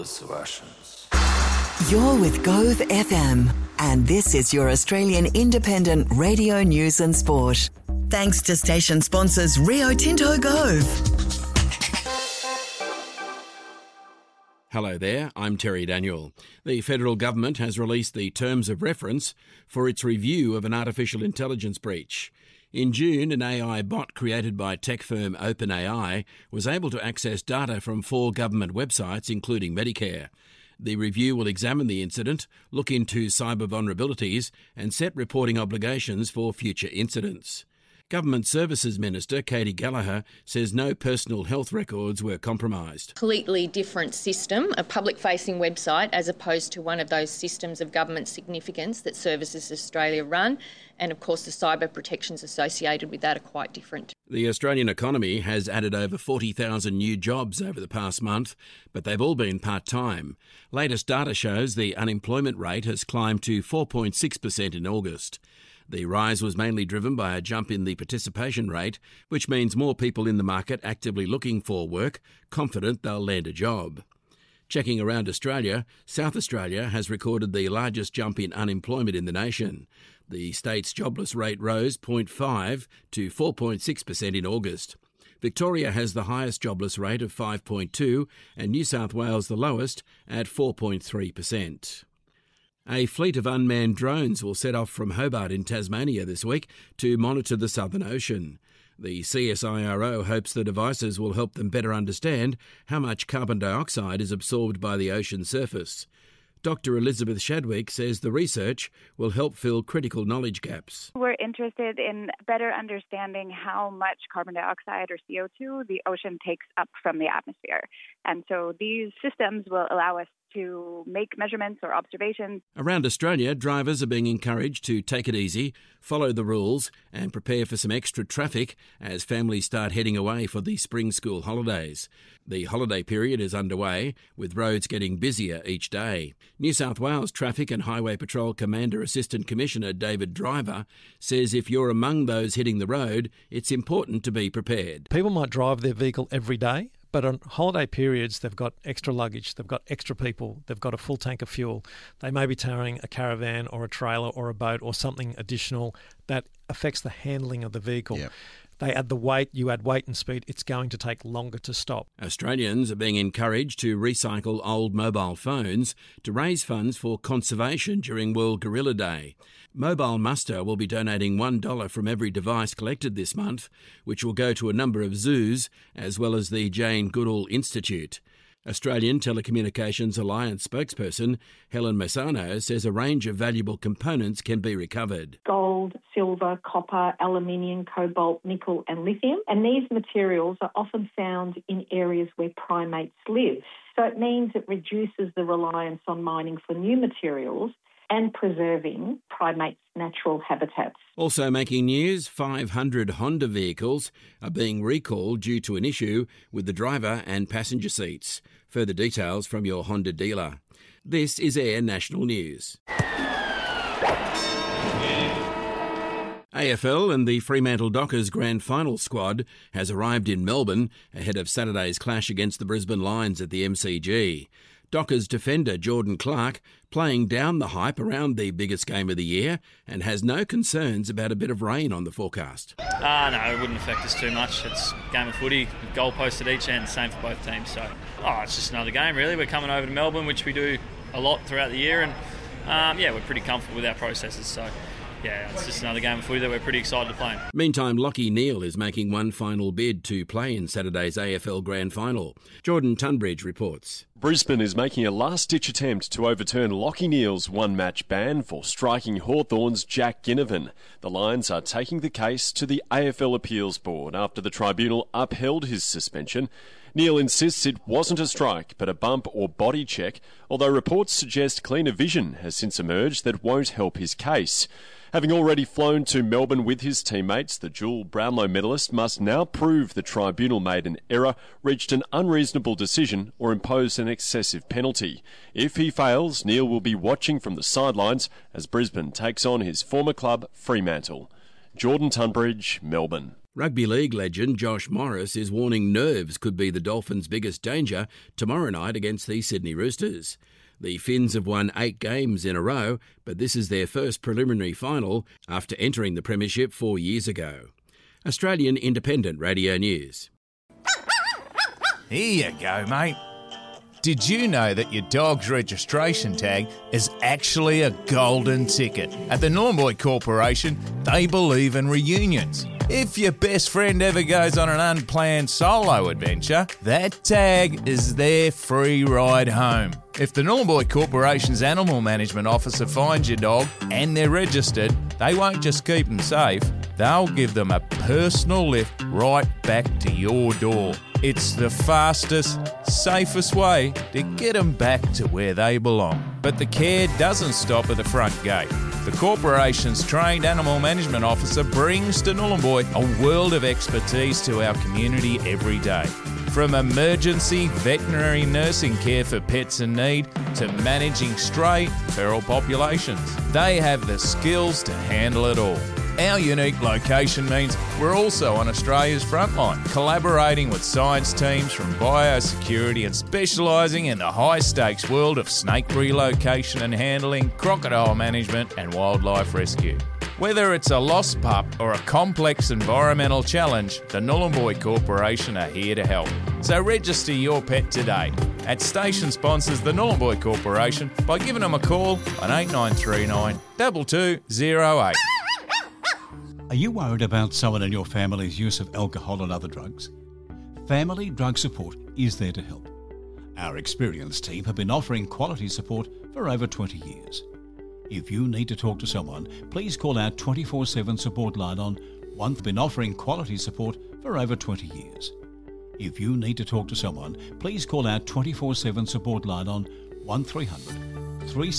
голос Russians. You're with Gove FM, and this is your Australian independent radio news and sport. Thanks to station sponsors Rio Tinto Gove. Hello there, I'm Terry Daniel. The federal government has released the terms of reference for its review of an artificial intelligence breach. In June, an AI bot created by tech firm OpenAI was able to access data from 4 government websites, including Medicare. The review will examine the incident, look into cyber vulnerabilities and set reporting obligations for future incidents. Government Services Minister Katie Gallagher says no personal health records were compromised. Completely different system, a public-facing website, as opposed to one of those systems of government significance that Services Australia run. And of course, the cyber protections associated with that are quite different. The Australian economy has added over 40,000 new jobs over the past month, but they've all been part-time. Latest data shows the unemployment rate has climbed to 4.6% in August. The rise was mainly driven by a jump in the participation rate, which means more people in the market actively looking for work, confident they'll land a job. Checking around Australia, South Australia has recorded the largest jump in unemployment in the nation. The state's jobless rate rose 0.5 to 4.6% in August. Victoria has the highest jobless rate of 5.2 and New South Wales the lowest at 4.3%. A fleet of unmanned drones will set off from Hobart in Tasmania this week to monitor the Southern Ocean. The CSIRO hopes the devices will help them better understand how much carbon dioxide is absorbed by the ocean surface. Dr. Elizabeth Shadwick says the research will help fill critical knowledge gaps. We're interested in better understanding how much carbon dioxide or CO2 the ocean takes up from the atmosphere. And so these systems will allow us to make measurements or observations. Around Australia, drivers are being encouraged to take it easy, follow the rules and prepare for some extra traffic as families start heading away for the spring school holidays. The holiday period is underway, with roads getting busier each day. New South Wales Traffic and Highway Patrol Commander Assistant Commissioner David Driver says if you're among those hitting the road, it's important to be prepared. People might drive their vehicle every day, but on holiday periods, they've got extra luggage, they've got extra people, they've got a full tank of fuel. They may be towing a caravan or a trailer or a boat or something additional that affects the handling of the vehicle. Yep. They add the weight, you add weight and speed, it's going to take longer to stop. Australians are being encouraged to recycle old mobile phones to raise funds for conservation during World Gorilla Day. Mobile Muster will be donating $1 from every device collected this month, which will go to a number of zoos as well as the Jane Goodall Institute. Australian Telecommunications Alliance spokesperson Helen Messano says a range of valuable components can be recovered. Gold, silver, copper, aluminium, cobalt, nickel and lithium. And these materials are often found in areas where primates live. So it means it reduces the reliance on mining for new materials and preserving primates' natural habitats. Also making news, 500 Honda vehicles are being recalled due to an issue with the driver and passenger seats. Further details from your Honda dealer. This is Air National News. AFL and the Fremantle Dockers Grand Final squad has arrived in Melbourne ahead of Saturday's clash against the Brisbane Lions at the MCG. Dockers defender Jordan Clark playing down the hype around the biggest game of the year and has no concerns about a bit of rain on the forecast. No, it wouldn't affect us too much. It's a game of footy, goalpost at each end, same for both teams. So, it's just another game really. We're coming over to Melbourne, which we do a lot throughout the year, and we're pretty comfortable with our processes. So, it's just another game of footy that we're pretty excited to play in. Meantime, Lachie Neale is making one final bid to play in Saturday's AFL Grand Final. Jordan Tunbridge reports. Brisbane is making a last-ditch attempt to overturn Lachie Neale's one-match ban for striking Hawthorn's Jack Ginnivan. The Lions are taking the case to the AFL Appeals Board after the tribunal upheld his suspension. Neale insists it wasn't a strike, but a bump or body check, although reports suggest cleaner vision has since emerged that won't help his case. Having already flown to Melbourne with his teammates, the dual Brownlow medalist must now prove the tribunal made an error, reached an unreasonable decision or imposed an excessive penalty. If he fails, Neale will be watching from the sidelines as Brisbane takes on his former club, Fremantle. Jordan Tunbridge, Melbourne. Rugby league legend Josh Morris is warning nerves could be the Dolphins' biggest danger tomorrow night against the Sydney Roosters. The Finns have won 8 games in a row, but this is their first preliminary final after entering the Premiership 4 years ago. Australian Independent Radio News. Here you go, mate. Did you know that your dog's registration tag is actually a golden ticket? At the Nhulunbuy Corporation, they believe in reunions. If your best friend ever goes on an unplanned solo adventure, that tag is their free ride home. If the Nhulunbuy Corporation's Animal Management Officer finds your dog and they're registered, they won't just keep them safe, they'll give them a personal lift right back to your door. It's the fastest, safest way to get them back to where they belong. But the care doesn't stop at the front gate. The corporation's trained animal management officer brings to Nhulunbuy a world of expertise to our community every day. From emergency veterinary nursing care for pets in need to managing stray feral populations, they have the skills to handle it all. Our unique location means we're also on Australia's frontline, collaborating with science teams from biosecurity and specialising in the high-stakes world of snake relocation and handling, crocodile management and wildlife rescue. Whether it's a lost pup or a complex environmental challenge, the Nhulunbuy Corporation are here to help. So register your pet today. At Station sponsors the Nhulunbuy Corporation by giving them a call on 8939 2208. Are you worried about someone in your family's use of alcohol and other drugs? Family Drug Support is there to help. Our experienced team have been offering quality support for over 20 years. If you need to talk to someone, please call our 24/7 support line on one. Been offering quality support for over 20 years. If you need to talk to someone, please call our 24/7 support line on 1300 3